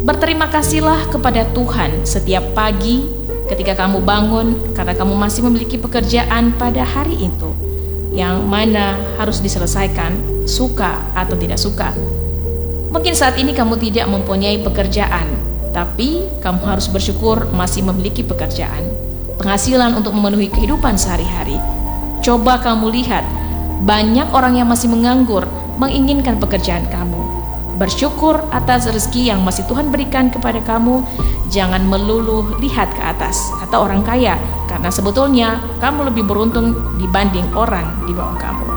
Berterima kasihlah kepada Tuhan setiap pagi ketika kamu bangun, karena kamu masih memiliki pekerjaan pada hari itu, yang mana harus diselesaikan, suka atau tidak suka. Mungkin saat ini kamu tidak mempunyai pekerjaan, tapi kamu harus bersyukur masih memiliki pekerjaan, penghasilan untuk memenuhi kehidupan sehari-hari. Coba kamu lihat, banyak orang yang masih menganggur, menginginkan pekerjaan kamu. Bersyukur atas rezeki yang masih Tuhan berikan kepada kamu. Jangan melulu lihat ke atas atau orang kaya, karena sebetulnya kamu lebih beruntung dibanding orang di bawah kamu.